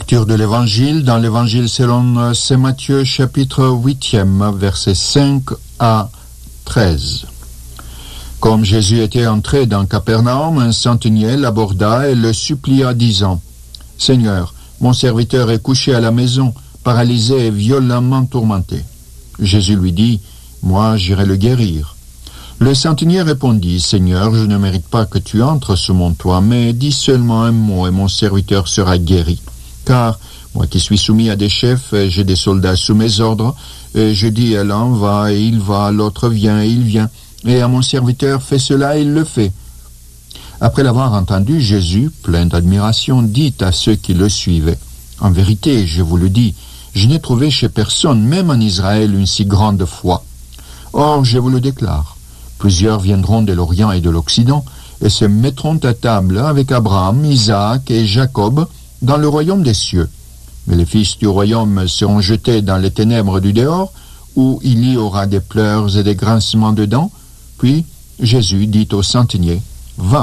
Lecture de l'Évangile dans l'Évangile selon saint Matthieu, chapitre 8e, versets 5 à 13. Comme Jésus était entré dans Capernaum, un centenier l'aborda et le supplia, disant : « Seigneur, mon serviteur est couché à la maison, paralysé et violemment tourmenté. » Jésus lui dit : « Moi, j'irai le guérir. » Le centenier répondit : « Seigneur, je ne mérite pas que tu entres sous mon toit, mais dis seulement un mot et mon serviteur sera guéri. Car moi qui suis soumis à des chefs, j'ai des soldats sous mes ordres, et je dis à l'un va et il va, à l'autre viens et il vient, et à mon serviteur fais cela et il le fait. » Après l'avoir entendu, Jésus, plein d'admiration, dit à ceux qui le suivaient : « En vérité, je vous le dis, je n'ai trouvé chez personne, même en Israël, une si grande foi. Or, je vous le déclare, plusieurs viendront de l'Orient et de l'Occident, et se mettront à table avec Abraham, Isaac et Jacob dans le royaume des cieux. Mais les fils du royaume seront jetés dans les ténèbres du dehors, où il y aura des pleurs et des grincements de dents. » Puis Jésus dit au centenier : « Va,